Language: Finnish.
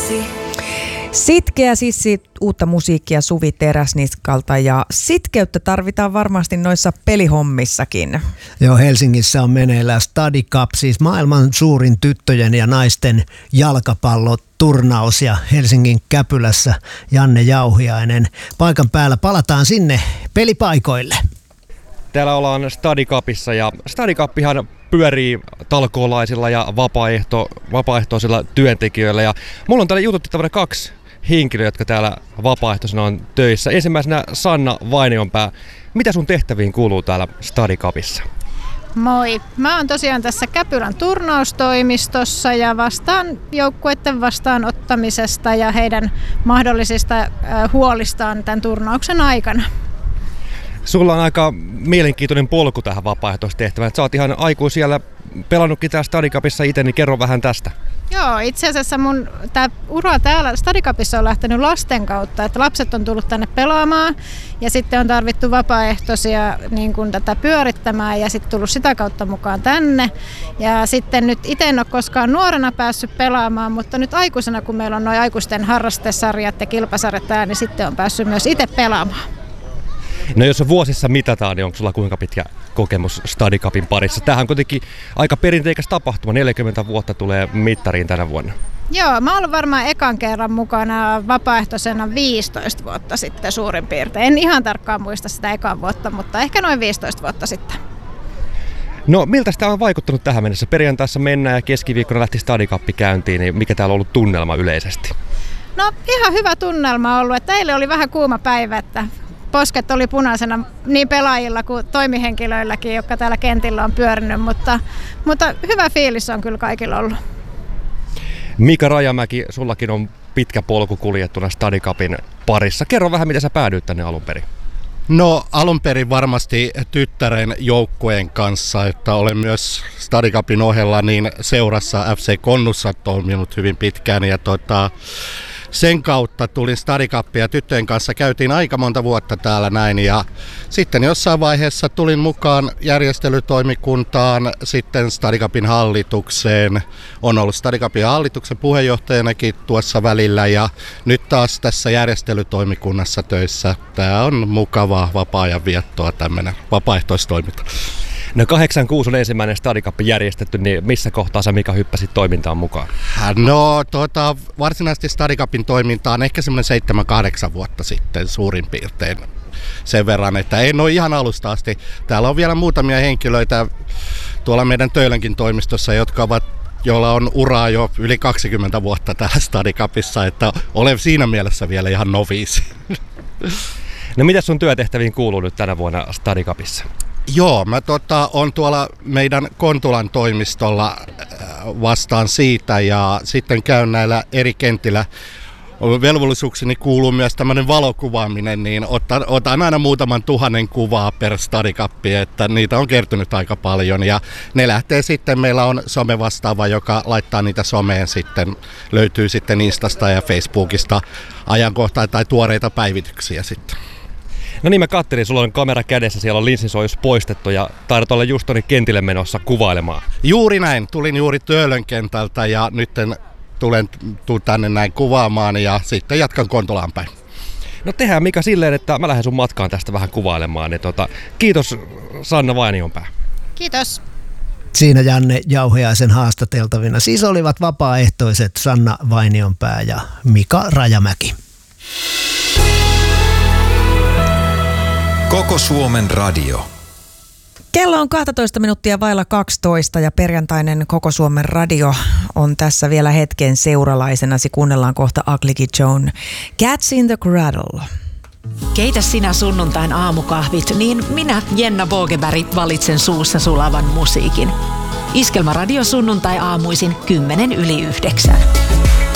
Sitkeä sissi, uutta musiikkia Suvi Teräsniskalta, ja sitkeyttä tarvitaan varmasti noissa pelihommissakin. Joo, Helsingissä on meneillään Study Cup, siis maailman suurin tyttöjen ja naisten jalkapalloturnaus, ja Helsingin Käpylässä Janne Jauhiainen paikan päällä. Palataan sinne pelipaikoille. Täällä ollaan Study Cupissa, ja Study Cupihan pyörii talkoolaisilla ja vapaaehtoisilla työntekijöillä. Ja mulla on täällä jututettavana 2 henkilöä, jotka täällä vapaaehtoisena on töissä. Ensimmäisenä Sanna Vainionpää. Mitä sun tehtäviin kuuluu täällä Study Cupissa? Moi. Mä oon tosiaan tässä Käpylän turnaustoimistossa ja vastaan joukkueiden vastaanottamisesta ja heidän mahdollisista huolistaan tämän turnauksen aikana. Sulla on aika mielenkiintoinen polku tähän vapaaehtoistehtävään. Sä oot ihan siellä pelannutkin täällä Study Cupissa itse, niin kerro vähän tästä. Joo, itse asiassa mun tää ura täällä Study Cupissa on lähtenyt lasten kautta, että lapset on tullut tänne pelaamaan ja sitten on tarvittu vapaaehtoisia niin kuin tätä pyörittämään ja sitten tullut sitä kautta mukaan tänne. Ja sitten nyt itse en ole koskaan nuorena päässyt pelaamaan, mutta nyt aikuisena, kun meillä on nuo aikuisten harrastesarjat ja kilpasarjat täällä, niin sitten on päässyt myös itse pelaamaan. No jos on vuosissa mitataan, niin onko sulla kuinka pitkä kokemus Study Cupin parissa? Tämähän on kuitenkin aika perinteikäs tapahtuma, 40 vuotta tulee mittariin tänä vuonna. Joo, mä oon ollut varmaan ekan kerran mukana vapaaehtoisena 15 vuotta sitten suurin piirtein. En ihan tarkkaan muista sitä ekan vuotta, mutta ehkä noin 15 vuotta sitten. No miltä sitä on vaikuttanut tähän mennessä? Perjantaissa mennään ja keskiviikkona lähti Study Cup käyntiin, niin mikä täällä on ollut tunnelma yleisesti? No ihan hyvä tunnelma ollut, että eilen oli vähän kuuma päivä, että posket oli punaisena niin pelaajilla kuin toimihenkilöilläkin, jotka täällä kentillä on pyörinyt, mutta hyvä fiilis on kyllä kaikilla ollut. Mika Rajamäki, sullakin on pitkä polku kuljettuna Study Cupin parissa. Kerro vähän, miten sä päädyit tänne alun perin. No alun perin varmasti tyttären joukkueen kanssa, että olen myös Study Cupin ohella niin seurassa FC Konnussa toiminut hyvin pitkään ja sen kautta tulin Study Cupia ja tyttöjen kanssa käytiin aika monta vuotta täällä näin ja sitten jossain vaiheessa tulin mukaan järjestelytoimikuntaan, sitten Study Cupin hallitukseen. On ollut Study Cupin hallituksen puheenjohtajanakin tuossa välillä ja nyt taas tässä järjestelytoimikunnassa töissä. Tämä on mukavaa vapaa-ajan viettoa tämmöinen vapaaehtoistoiminta. No 86 on ensimmäinen Study Cup järjestetty, niin missä kohtaa sä Mika hyppäsit toimintaan mukaan? No varsinaisesti Study Cupin toimintaan ehkä semmoinen 7-8 vuotta sitten suurin piirtein sen verran, että en ole ihan alusta asti. Täällä on vielä muutamia henkilöitä tuolla meidän Töölönkin toimistossa, joilla on uraa jo yli 20 vuotta täällä Study Cupissa, että olen siinä mielessä vielä ihan noviisi. No mitä sun työtehtäviin kuuluu nyt tänä vuonna Study Cupissa? Joo, mä on tuolla meidän Kontulan toimistolla vastaan siitä ja sitten käyn näillä eri kentillä. Velvollisuukseni kuuluu myös tämmöinen valokuvaaminen, niin otan aina muutaman 1000 kuvaa per Study Cup, että niitä on kertynyt aika paljon ja ne lähtee sitten, meillä on somevastaava, joka laittaa niitä someen sitten, löytyy sitten Instasta ja Facebookista ajankohtaa tai tuoreita päivityksiä sitten. No niin, mä katselin, sulla on kamera kädessä, siellä on linssinsojus poistettu ja taidat olla just tuonne kentille menossa kuvailemaan. Juuri näin, tulin juuri Töölön kentältä ja nyt tulen tänne näin kuvaamaan ja sitten jatkan Kontulaan päin. No tehdään Mika silleen, että mä lähden sun matkaan tästä vähän kuvailemaan. Niin kiitos Sanna Vainionpää. Kiitos. Siinä Janne Jauhiaisen haastateltavina siis olivat vapaaehtoiset Sanna Vainionpää ja Mika Rajamäki. Koko Suomen radio. Kello on 12 minuuttia vailla 12 ja perjantainen Koko Suomen radio on tässä vielä hetken seuralaisena. Kuunnellaan kohta Ugly Joan, Cats in the Cradle. Keitä sinä sunnuntain aamukahvit, niin minä, Jenna Bogeberg, valitsen suussa sulavan musiikin. Iskelmäradio sunnuntai aamuisin 8:10.